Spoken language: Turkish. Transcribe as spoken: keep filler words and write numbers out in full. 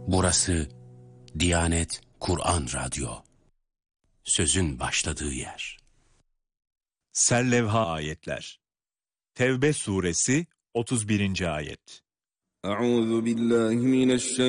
Burası Diyanet Kur'an Radyo. Sözün başladığı yer. Serlevha ayetler. Tevbe suresi otuz birinci ayet. Euzu billahi mineşşeytanirracim.